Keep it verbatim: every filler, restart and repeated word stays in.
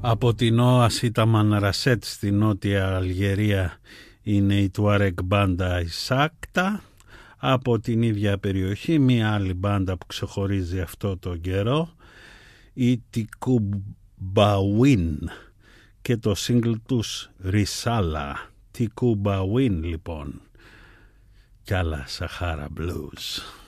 Από την Όαση τα Μανρασέτ στη νότια Αλγερία είναι η Tuareg μπάντα η Σάκτα. Από την ίδια περιοχή μια άλλη μπάντα που ξεχωρίζει αυτό το καιρό, η Τικουμπαουίν, και το single τους Ρισάλα. Τικουμπαουίν λοιπόν, κι άλλα Σαχάρα Blues.